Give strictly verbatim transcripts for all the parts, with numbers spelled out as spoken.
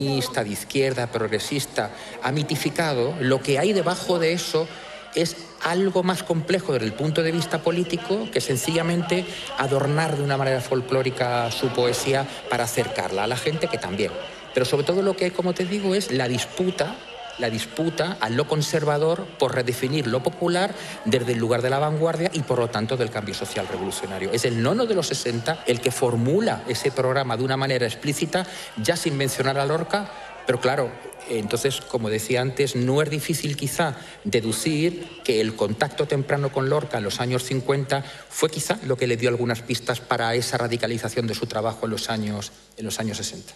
de izquierda, progresista, ha mitificado, lo que hay debajo de eso es algo más complejo desde el punto de vista político que sencillamente adornar de una manera folclórica su poesía para acercarla a la gente, que también. Pero sobre todo lo que, como te digo, es la disputa, la disputa a lo conservador por redefinir lo popular desde el lugar de la vanguardia y por lo tanto del cambio social revolucionario. Es el nono de los sesenta el que formula ese programa de una manera explícita, ya sin mencionar a Lorca, pero claro, entonces, como decía antes, no es difícil quizá deducir que el contacto temprano con Lorca en los años cincuenta fue quizá lo que le dio algunas pistas para esa radicalización de su trabajo en los años, en los años sesenta.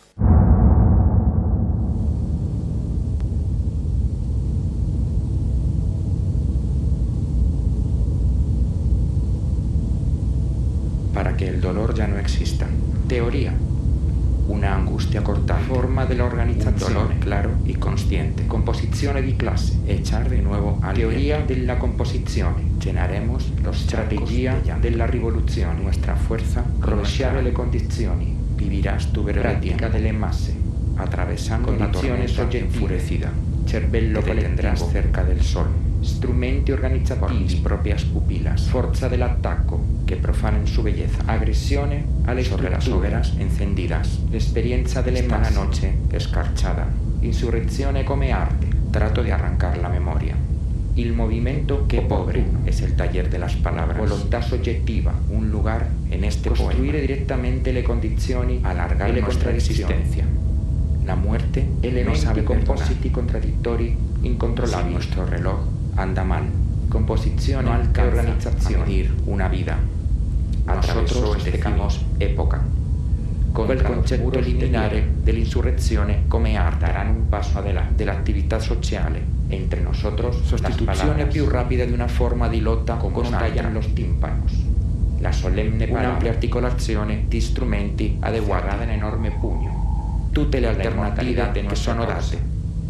Para que el dolor ya no exista. Teoría. Una angustia cortante. Forma de la organizzazione. Dolor claro y consciente. Composizione di classe. Echar de nuevo a teoría de la composizione. Llenaremos los strategia della rivoluzione. Nuestra fuerza. Rovesciare le condizioni. Vivirás tu práctica delle masse. Atravesando condizione enfurecida. Cervello que te tendrás cerca del sol. Strumenti organizzativi. Por mis propias pupilas. Forza dell'attacco. Que profanen su belleza. Agresione alle sobre las hogueras encendidas. L'esperienza delle masse. Esta noche escarchada. Insurrezione come arte. Trato de arrancar la memoria. Il movimento che pobre es el taller de las palabras. Volontà soggettiva. Un lugar en este poema. Costruire direttamente le condizioni. Alargar le nuestra existencia. La muerte no sabe compositi contraddittori incontrolabili. Nuestro reloj anda mal. Composizione no alcanza organizzazione. A medir una vida. Nosotros decimos época. Con el concetto liminare dell'insurrezione come arte darán un paso adelante dell'attività sociale. Entre nosotros, sostituzione più rapida di una forma di lotta con tallan los tímpanos. La solemne un'ampia articolazione di strumenti adeguati in enorme pugno. Tutte le alternative che sono date.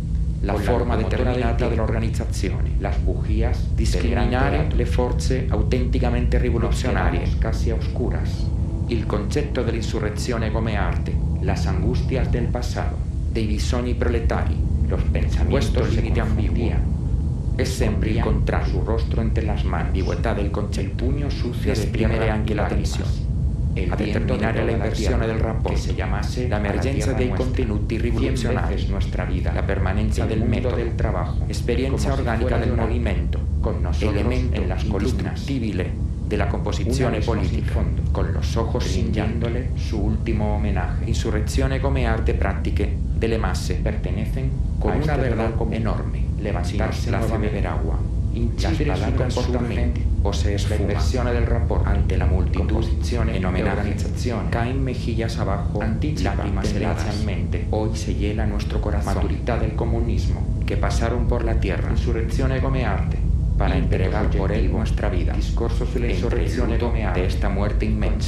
La forma determinata dell'organizzazione, las bujías, discriminare le forze autenticamente rivoluzionarie, casi oscuras, il concetto dell'insurrezione come arte, las angustias del pasado, dei bisogni proletari, los pensamientos limiti ambigua, es sempre incontrare su rostro entre las manos, ambigüetà del concetto, il pugno sucio esprimere anche la tensione. A determinare la inversione del rapporto, se llamase la emergenza dei contenuti rivoluzionari, nuestra vida, la permanencia del método del trabajo, experiencia orgánica del movimiento, con nosotros elemento en las columnas de la composizione politica, con los ojos brindandole su último homenaje. Insurrezione come arte pratiche delle masse pertenecen con una verdad enorme, levantarse la hace beber agua, incidere sui comportamenti, posees la inversione del rapporto ante la multitud en homenaje, caen mejillas abajo, lágrimas heladas, hoy se hiela nuestro corazón, maturidad del comunismo, que pasaron por la tierra, insurrezione come arte, para entregar por él nuestra vida, discorso sulla insurrezione come arte, de esta muerte inmensa,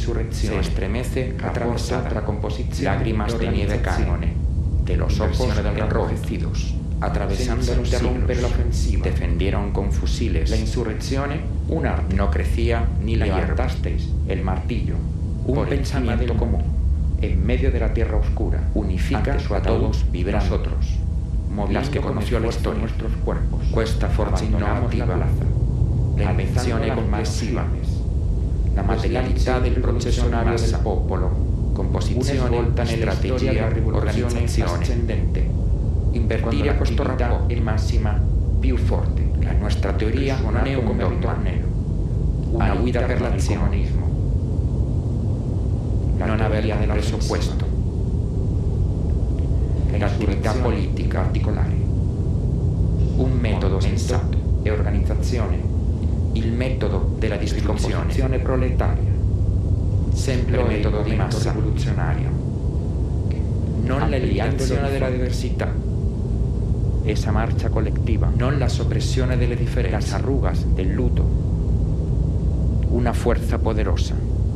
se estremece atravesada, lágrimas de nieve caen, de los ojos enrojecidos, atravesando los siglos, defendieron con fusiles la insurrezione, un arte, no crecía ni la levantasteis el martillo, un pensamiento común, en medio de la tierra oscura, unifica a todos, vive nosotros, las que conoció la historia, nuestros cuerpos, questa forza innovativa, la invenzione complessiva, la materialità del processo nario del popolo, composizione, strategia, organizzazione ascendente, invertire questo rapporto in massima più forte. La nostra teoria non è un torneo, una guida per l'azionismo, non aver presupposto, l'attività politica particolare, un metodo sensato e organizzazione, il metodo della distribuzione proletaria, sempre metodo di massa rivoluzionario, non l'eliminazione della diversità, esa marcha colectiva, non la soppressione delle differenze, las arrugas del luto, una fuerza poderosa.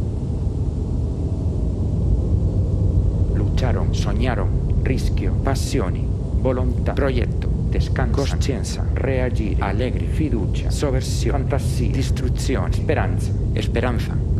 Lucharon, soñaron, rischio, passioni, volontà, progetto, descanso, coscienza, reagire, allegri, fiducia, sovversione, fantasia, distruzione, speranza, speranza.